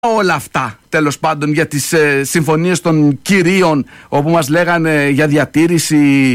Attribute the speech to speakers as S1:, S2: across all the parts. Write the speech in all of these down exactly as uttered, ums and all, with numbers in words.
S1: όλα αυτά, τέλος πάντων, για τις ε, συμφωνίες των κυρίων, όπου μας λέγανε για διατήρηση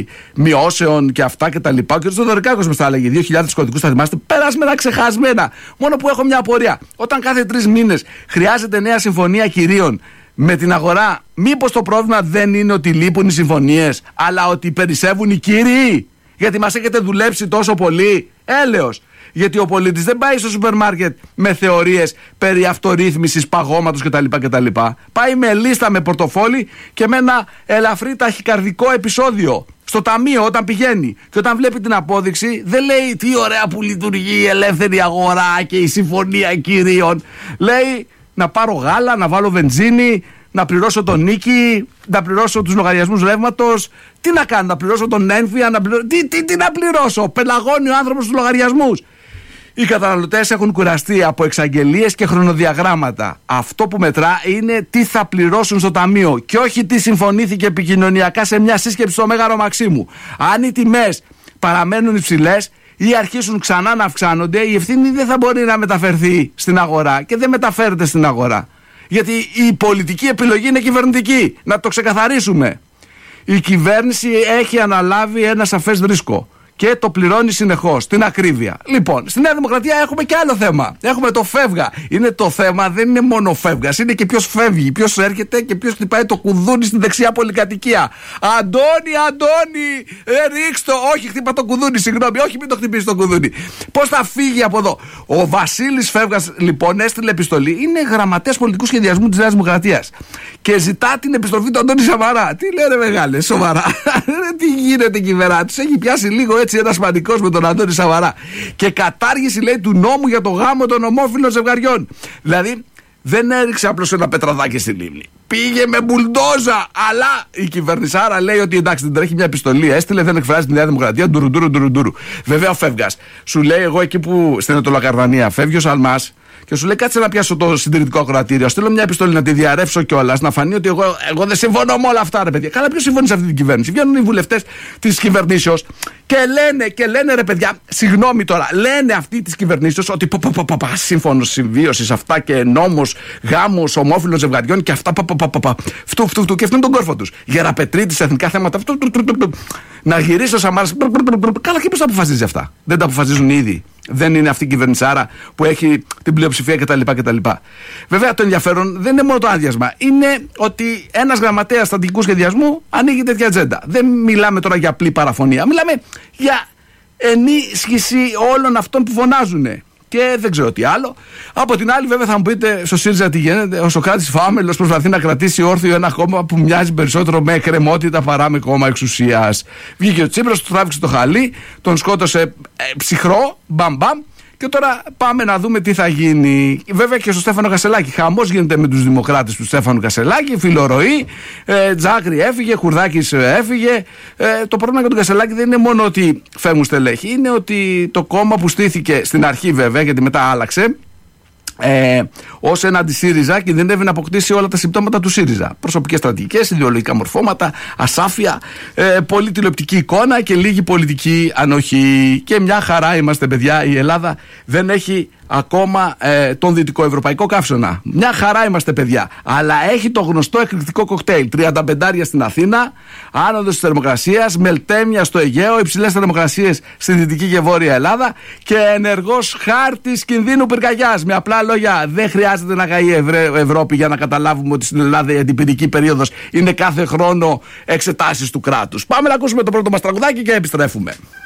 S1: μειώσεων και αυτά και τα λοιπά. Ο κ. Θεοδωρικάκος μας τα έλεγε, δύο χιλιάδες κωδικούς, θα θυμάστε, περάσμενα, ξεχασμένα. Μόνο που έχω μια απορία. Όταν κάθε τρεις μήνες χρειάζεται νέα συμφωνία κυρίων με την αγορά, μήπως το πρόβλημα δεν είναι ότι λείπουν οι συμφωνίες, αλλά ότι περισσεύουν οι κύριοι? Γιατί μας έχετε δουλέψει τόσο πολύ. Έλεος. Γιατί ο πολίτης δεν πάει στο σούπερ μάρκετ με θεωρίες περί αυτορύθμισης, παγώματος κτλ. κτλ. Πάει με λίστα, με πορτοφόλι και με ένα ελαφρύ ταχυκαρδικό επεισόδιο στο ταμείο όταν πηγαίνει. Και όταν βλέπει την απόδειξη, δεν λέει τι ωραία που λειτουργεί η ελεύθερη αγορά και η συμφωνία κυρίων. Λέει να πάρω γάλα, να βάλω βενζίνη, να πληρώσω τον νίκη, να πληρώσω τους λογαριασμούς ρεύματος. Τι να κάνω, να πληρώσω τον ένφια, να πληρώσω. Τι, τι, τι να πληρώσω, πελαγώνει ο άνθρωπος τους λογαριασμούς. Οι καταναλωτές έχουν κουραστεί από εξαγγελίες και χρονοδιαγράμματα. Αυτό που μετρά είναι τι θα πληρώσουν στο ταμείο και όχι τι συμφωνήθηκε επικοινωνιακά σε μια σύσκεψη στο Μέγαρο Μαξίμου. Αν οι τιμές παραμένουν υψηλές ή αρχίσουν ξανά να αυξάνονται, η ευθύνη δεν θα μπορεί να μεταφερθεί στην αγορά και δεν μεταφέρεται στην αγορά. Γιατί η πολιτική επιλογή είναι κυβερνητική. Να το ξεκαθαρίσουμε. Η κυβέρνηση έχει αναλάβει ένα σαφές ρίσκο και το πληρώνει συνεχώς, την ακρίβεια. Λοιπόν, στη Νέα Δημοκρατία έχουμε και άλλο θέμα. Έχουμε το φεύγα. Είναι το θέμα, δεν είναι μόνο φεύγας, είναι και ποιος φεύγει, ποιος έρχεται και ποιος χτυπάει το κουδούνι στην δεξιά πολυκατοικία. Αντώνη, Αντώνη, ε, ρίξτε το. Όχι, χτύπα το κουδούνι, συγγνώμη, όχι, μην το χτυπήσει το κουδούνι. Πώς θα φύγει από εδώ? Ο Βασίλης Φεύγας, λοιπόν, έστειλε επιστολή. Είναι γραμματέας πολιτικού σχεδιασμού της Νέας Δημοκρατίας. Και ζητά την επιστροφή του Αντώνη Σαμαρά. Τι λένε, μεγάλε, σοβαρά? Τι γίνεται, κυβερνά? Τους έχει πιάσει λίγο έτσι ένας πανικός με τον Αντώνη Σαμαρά. Και κατάργηση, λέει, του νόμου για το γάμο των ομόφυλων ζευγαριών. Δηλαδή δεν έριξε απλώς ένα πετραδάκι στη λίμνη. Πήγε με μπουλντόζα. Αλλά η κυβερνησάρα λέει ότι εντάξει, δεν τρέχει μια επιστολή. Έστειλε, δεν εκφράζει τη Νέα Δημοκρατία. Ντουρουντούρου, ντουρουντούρου. Βέβαια ο Φεύγας σου λέει, εγώ εκεί που στην Ετωλοκαρδανία φεύγει ο Σαλμάς και σου λέει, κάτσε να πιάσω το συντηρητικό ακροατήριο. Στείλω μια επιστολή να τη διαρρεύσω κιόλας, να φανεί ότι εγώ, εγώ δεν συμφωνώ με όλα αυτά, ρε παιδιά. Καλά, ποιος συμφωνεί σε αυτή την κυβέρνηση? Βγαίνουν οι βουλευτές της κυβερνήσεως και λένε, και λένε, ρε παιδιά, συγγνώμη τώρα, λένε αυτοί της κυβερνήσεως ότι πα, πα, πα, πα, σύμφωνος συμβίωσης, αυτά και νόμος, γάμος, ομόφυλων ζευγαριών και αυτά. Πα, πα, πα, πα, πα. Φτου, φτου, φτου, και αυτόν τον κόρφο τους. Γεραπετρίτης, εθνικά θέματα. Φτου, φτου, φτου, φτου, φτου. Να γυρίσει ο Σαμάρας. Καλά, και ποιος τα αποφασίζει αυτά? Δεν τα αποφασίζουν ήδη? Δεν είναι αυτή η κυβερνησάρα που έχει την πλειοψηφία κτλ. κτλ. Βέβαια, το ενδιαφέρον δεν είναι μόνο το άδειασμα. Είναι ότι ένας γραμματέας στατικού σχεδιασμού ανοίγει τέτοια ατζέντα. Δεν μιλάμε τώρα για απλή παραφωνία. Μιλάμε για ενίσχυση όλων αυτών που φωνάζουν. Και δεν ξέρω τι άλλο. Από την άλλη, βέβαια, θα μου πείτε στο ΣΥΡΙΖΑ τι γίνεται. Ο Σωκράτης Φάμελος προσπαθεί να κρατήσει όρθιο ένα κόμμα που μοιάζει περισσότερο με εκκρεμότητα παρά με κόμμα εξουσίας. Βγήκε ο Τσίπρας, του τράβηξε το χαλί, τον σκότωσε ε, ψυχρό, μπαμ μπαμ. Και τώρα πάμε να δούμε τι θα γίνει. Βέβαια και στο Στέφανο Κασελάκη. Χαμός γίνεται με τους δημοκράτες του Στέφανου Κασελάκη. Φιλορροή. Ε, Τζάκρη έφυγε. Χουρδάκης έφυγε. Ε, το πρόβλημα για τον Κασελάκη δεν είναι μόνο ότι φεύγουν στελέχη. Είναι ότι το κόμμα που στήθηκε στην αρχή, βέβαια, γιατί μετά άλλαξε, Ε, ως ένα αντι-ΣΥΡΙΖΑ, κινδυνεύει να αποκτήσει όλα τα συμπτώματα του ΣΥΡΙΖΑ. Προσωπικές στρατηγικές, ιδεολογικά μορφώματα, ασάφεια, ε, πολύ τηλεοπτική εικόνα και λίγη πολιτική ανοχή. Και μια χαρά είμαστε, παιδιά. Η Ελλάδα δεν έχει ακόμα ε, τον δυτικοευρωπαϊκό καύσωνα. Μια χαρά είμαστε, παιδιά. Αλλά έχει το γνωστό εκρηκτικό κοκτέιλ. τριάντα πέντε στην Αθήνα, άνοδος της θερμοκρασίας, μελτέμια στο Αιγαίο, υψηλές θερμοκρασίες στη Δυτική και Βόρεια Ελλάδα και ενεργός χάρτης κινδύνου πυρκαγιάς. Με απλά λόγια, δεν χρειάζεται να καεί η Ευρώπη για να καταλάβουμε ότι στην Ελλάδα η αντιπυρική περίοδος είναι κάθε χρόνο εξετάσεις του κράτους. Πάμε να ακούσουμε το πρώτο μας τραγουδάκι και επιστρέφουμε.